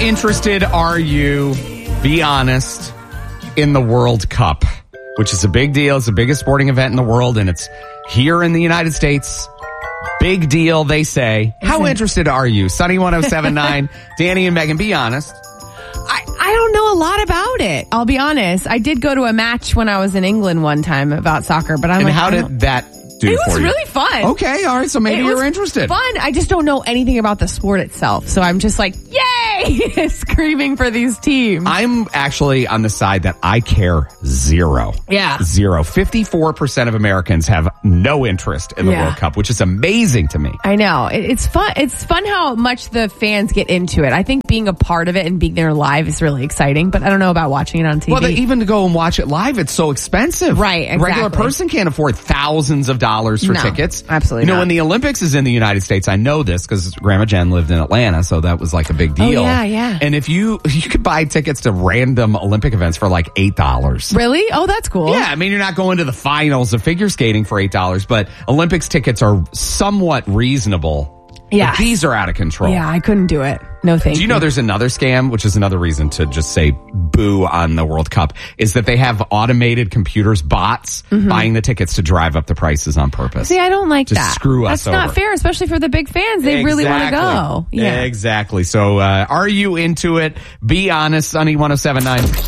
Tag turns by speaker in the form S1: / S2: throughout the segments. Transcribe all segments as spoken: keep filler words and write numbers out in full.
S1: interested are you, be honest, in the World Cup, which is a big deal. It's the biggest sporting event in the world, and it's here in the United States. Big deal, they say. Is How it? interested are you? Sunny one oh seven point nine, Danny and Megan, be honest.
S2: I, I don't know a lot about it. I'll be honest. I did go to a match when I was in England one time about soccer, but I'm
S1: and
S2: like,
S1: how did that do
S2: It
S1: for
S2: was
S1: you?
S2: really fun.
S1: Okay, all right, so maybe
S2: it
S1: you're
S2: was
S1: interested.
S2: Fun. I just don't know anything about the sport itself, so I'm just like, yay, screaming for these teams.
S1: I'm actually on the side that I care zero.
S2: Yeah.
S1: Zero. fifty-four percent of Americans have no interest in the
S2: Yeah.
S1: World Cup, which is amazing to me.
S2: I know. It, it's fun. It's fun how much the fans get into it. I think being a part of it and being there live is really exciting, but I don't know about watching it on T V.
S1: Well, they, even to go and watch it live, it's so expensive.
S2: Right, exactly.
S1: Regular person can't afford thousands of dollars for
S2: No,
S1: tickets.
S2: absolutely
S1: You know,
S2: not.
S1: when the Olympics is in the United States, I know this because Grandma Jen lived in Atlanta, so that was like a big deal.
S2: Oh, yeah, yeah.
S1: And if you, you could buy tickets to random Olympic events for like eight dollars.
S2: Really? Oh, that's cool.
S1: Yeah, I mean, you're not going to the finals of figure skating for eight dollars, but Olympics tickets are somewhat reasonable.
S2: Yeah.
S1: But these are out of control.
S2: Yeah, I couldn't do it. No, thank you.
S1: Do you know there's another scam, which is another reason to just say boo on the World Cup, is that they have automated computers, bots,
S2: Mm-hmm.
S1: buying the tickets to drive up the prices on purpose.
S2: See, I don't like
S1: Just
S2: that.
S1: screw us
S2: That's not
S1: over.
S2: fair, especially for the big fans. They really want to go. Yeah.
S1: Exactly. So, uh, are you into it? Be honest, Sunny one oh seven point nine.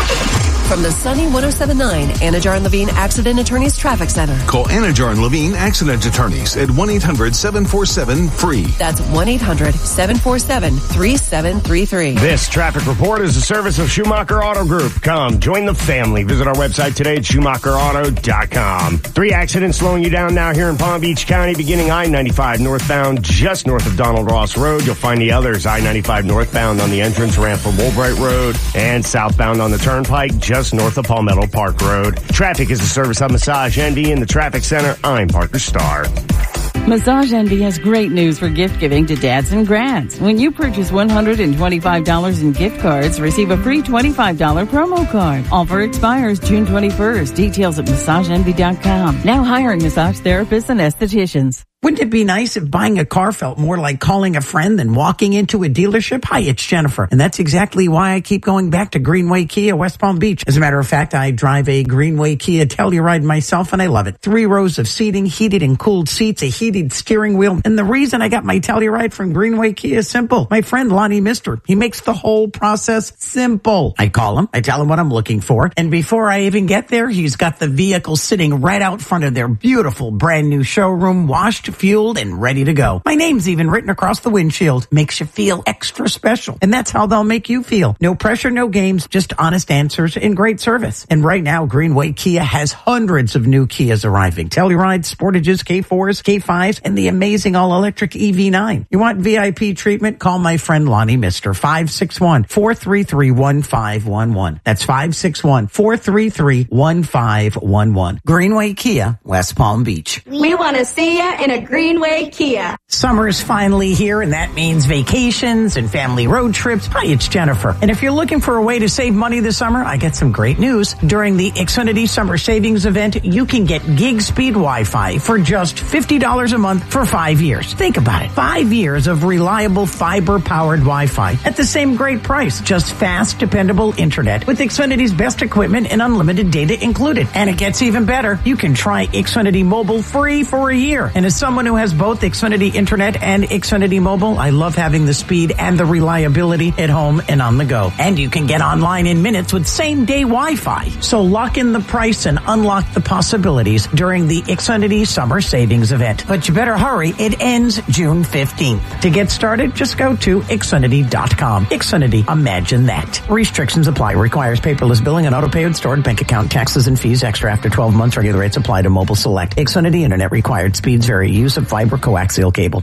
S3: From the Sunny one oh seven point nine Anajar and Levine Accident Attorneys Traffic Center.
S4: Call Anajar and Levine Accident Attorneys at one eight hundred seven four seven free.
S3: That's one eight hundred seven four seven three seven three three.
S5: This traffic report is a service of Schumacher Auto Group. Come, join the family. Visit our website today at Schumacher Auto dot com. Three accidents slowing you down now here in Palm Beach County, beginning I ninety-five northbound just north of Donald Ross Road. You'll find the others I ninety-five northbound on the entrance ramp from Woolbright Road and southbound on the turnpike just north of Palmetto Park Road. Traffic is a service of Massage Envy in the traffic center. I'm Parker Starr.
S6: Massage Envy has great news for gift giving to dads and grads. When you purchase one hundred twenty-five dollars in gift cards, receive a free twenty-five dollars promo card. Offer expires June twenty-first. Details at massage envy dot com. Now hiring massage therapists and estheticians.
S7: Wouldn't it be nice if buying a car felt more like calling a friend than walking into a dealership? Hi, it's Jennifer. And that's exactly why I keep going back to Greenway Kia, West Palm Beach. As a matter of fact, I drive a Greenway Kia Telluride myself, and I love it. Three rows of seating, heated and cooled seats, a heated steering wheel. And the reason I got my Telluride from Greenway Kia is simple. My friend Lonnie Mister, he makes the whole process simple. I call him, I tell him what I'm looking for, and before I even get there, he's got the vehicle sitting right out front of their beautiful brand new showroom, washed, fueled, and ready to go. My name's even written across the windshield. Makes you feel extra special. And that's how they'll make you feel. No pressure, no games, just honest answers and great service. And right now, Greenway Kia has hundreds of new Kias arriving. Tellurides, Sportages, K fours, K fives, and the amazing all-electric E V nine. You want V I P treatment? Call my friend Lonnie Mister, five six one, four three three, one five one one. That's five six one, four three three, one five one one. Greenway Kia, West Palm Beach.
S8: We want to see you in a Greenway Kia.
S7: Summer is finally here, and that means vacations and family road trips. Hi, it's Jennifer. And if you're looking for a way to save money this summer, I got some great news. During the Xfinity Summer Savings Event, you can get gig speed Wi-Fi for just fifty dollars a month for five years. Think about it. Five years of reliable fiber-powered Wi-Fi at the same great price. Just fast, dependable internet with Xfinity's best equipment and unlimited data included. And it gets even better. You can try Xfinity Mobile free for a year. And as someone who has both Xfinity Internet and Xfinity Mobile, I love having the speed and the reliability at home and on the go. And you can get online in minutes with same-day Wi-Fi. So lock in the price and unlock the possibilities during the Xfinity Summer Savings Event. But you better hurry. It ends June fifteenth. To get started, just go to Xfinity dot com. Xfinity, imagine that. Restrictions apply. Requires paperless billing and auto-pay with stored bank account, taxes and fees extra after twelve months. Regular rates apply to mobile select. Xfinity Internet required. Speeds vary. Use of fiber coaxial cable.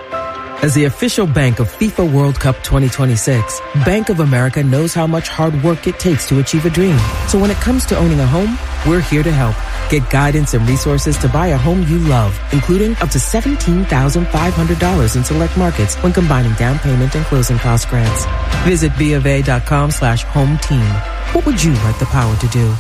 S9: As the official bank of FIFA World Cup twenty twenty-six, Bank of America knows how much hard work it takes to achieve a dream. So when it comes to owning a home, we're here to help. Get guidance and resources to buy a home you love, including up to seventeen thousand five hundred dollars in select markets when combining down payment and closing cost grants. Visit BofA.com slash home team. What would you like the power to do?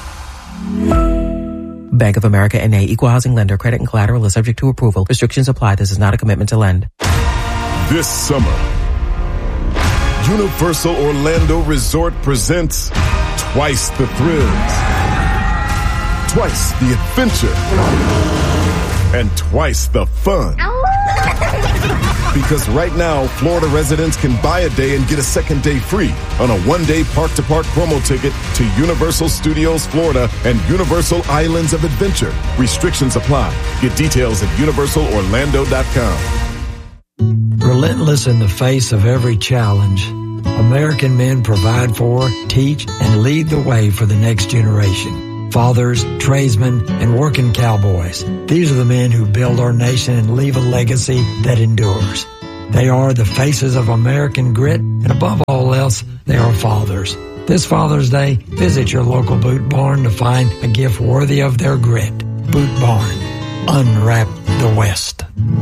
S9: Bank of America N A, Equal Housing Lender. Credit and collateral is subject to approval. Restrictions apply. This is not a commitment to lend.
S10: This summer, Universal Orlando Resort presents twice the thrills, twice the adventure, and twice the fun. Because right now, Florida residents can buy a day and get a second day free on a one-day park-to-park promo ticket to Universal Studios Florida and Universal Islands of Adventure. Restrictions apply. Get details at universal orlando dot com.
S11: Relentless in the face of every challenge, American men provide for, teach, and lead the way for the next generation. Fathers, tradesmen, and working cowboys. These are the men who build our nation and leave a legacy that endures. They are the faces of American grit, and above all else, they are fathers. This Father's Day, visit your local Boot Barn to find a gift worthy of their grit. Boot Barn. Unwrap the West.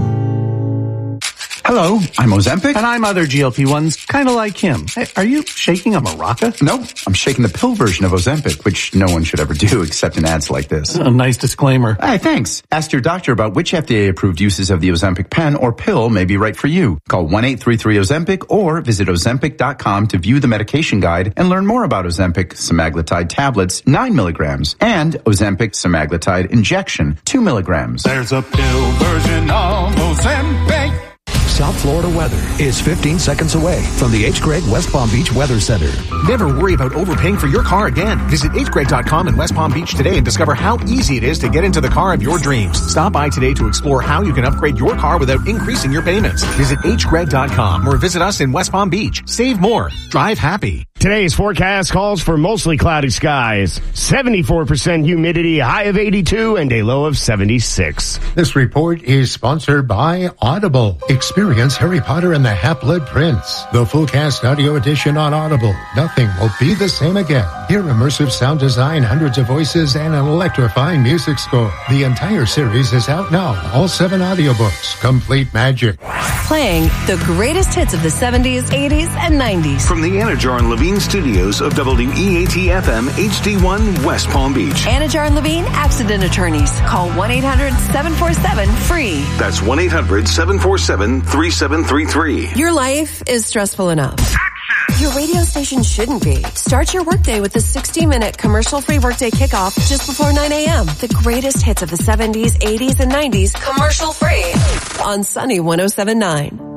S12: Hello, I'm Ozempic. And I'm other G L P ones, kind of like him. Hey, are you shaking a maraca?
S13: No, I'm shaking the pill version of Ozempic, which no one should ever do except in ads like this.
S12: A nice disclaimer.
S13: Hey, thanks. Ask your doctor about which F D A-approved uses of the Ozempic pen or pill may be right for you. Call one eight three three Ozempic or visit ozempic dot com to view the medication guide and learn more about Ozempic semaglutide tablets, nine milligrams, and Ozempic semaglutide injection, two milligrams.
S14: There's a pill version of Ozempic.
S15: South Florida weather is fifteen seconds away from the H. Gregg West Palm Beach Weather Center. Never worry about overpaying for your car again. Visit h gregg dot com in West Palm Beach today and discover how easy it is to get into the car of your dreams. Stop by today to explore how you can upgrade your car without increasing your payments. Visit h gregg dot com or visit us in West Palm Beach. Save more. Drive happy.
S5: Today's forecast calls for mostly cloudy skies, seventy-four percent humidity, high of eighty-two, and a low of seventy-six.
S16: This report is sponsored by Audible. Experience Harry Potter and the Half-Blood Prince. The full cast audio edition on Audible. Nothing will be the same again. Hear immersive sound design, hundreds of voices, and an electrifying music score. The entire series is out now. All seven audiobooks. Complete magic.
S3: Playing the greatest hits of the seventies, eighties, and nineties.
S4: From the Anajar and Levine studios of W E A T F M H D one West Palm Beach.
S3: Anajar and Levine Accident Attorneys. Call one eight hundred seven four seven free.
S4: That's one eight hundred seven four seven three seven three three.
S3: Your life is stressful enough. Your radio station shouldn't be. Start your workday with the sixty-minute commercial-free workday kickoff just before nine a.m. The greatest hits of the seventies, eighties, and nineties, commercial-free on Sunny one oh seven point nine.